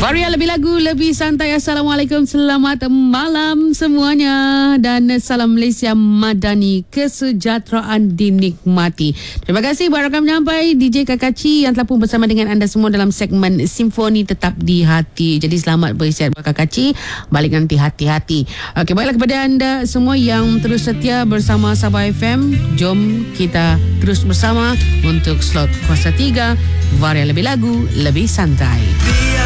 Varia lebih lagu, lebih santai. Assalamualaikum, selamat malam semuanya. Dan salam Malaysia Madani, kesejahteraan dinikmati. Terima kasih buat rakam menyampai DJ Kakaci yang telah pun bersama dengan anda semua dalam segmen Simfoni Tetap di Hati. Jadi selamat beristirahat buat Kakaci, balik nanti hati-hati. Okey, baiklah kepada anda semua yang terus setia bersama Sabah FM, jom kita terus bersama untuk slot kuasa 3 Varia lebih lagu, lebih santai.